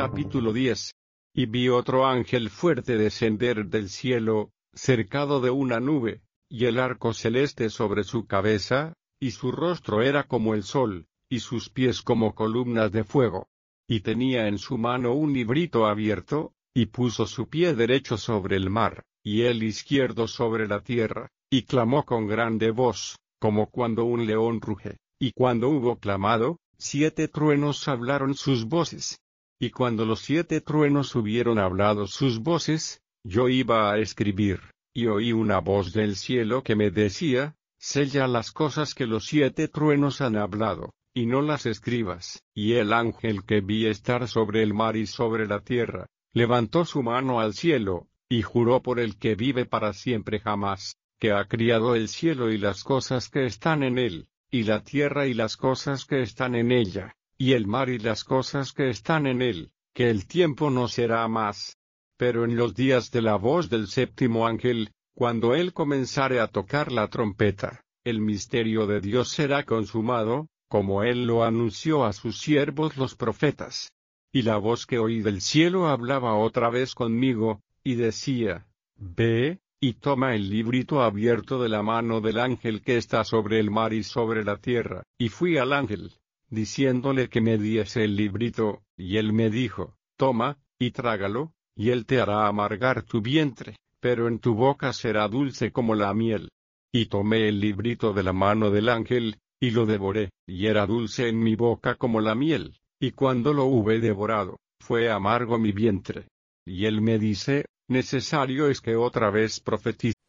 Capítulo 10. Y vi otro ángel fuerte descender del cielo, cercado de una nube, y el arco celeste sobre su cabeza, y su rostro era como el sol, y sus pies como columnas de fuego. Y tenía en su mano un librito abierto, y puso su pie derecho sobre el mar, y el izquierdo sobre la tierra, y clamó con grande voz, como cuando un león ruge, y cuando hubo clamado, 7 truenos hablaron sus voces. Y cuando los 7 truenos hubieron hablado sus voces, yo iba a escribir, y oí una voz del cielo que me decía, sella las cosas que los 7 truenos han hablado, y no las escribas. Y el ángel que vi estar sobre el mar y sobre la tierra, levantó su mano al cielo, y juró por el que vive para siempre jamás, que ha criado el cielo y las cosas que están en él, y la tierra y las cosas que están en ella, y el mar y las cosas que están en él, que el tiempo no será más. Pero en los días de la voz del séptimo ángel, cuando él comenzare a tocar la trompeta, el misterio de Dios será consumado, como él lo anunció a sus siervos los profetas. Y la voz que oí del cielo hablaba otra vez conmigo, y decía, ve, y toma el librito abierto de la mano del ángel que está sobre el mar y sobre la tierra. Y fui al ángel, diciéndole que me diese el librito, y él me dijo, toma, y trágalo, y él te hará amargar tu vientre, pero en tu boca será dulce como la miel. Y tomé el librito de la mano del ángel, y lo devoré, y era dulce en mi boca como la miel, y cuando lo hube devorado, fue amargo mi vientre. Y él me dice, necesario es que otra vez profetice.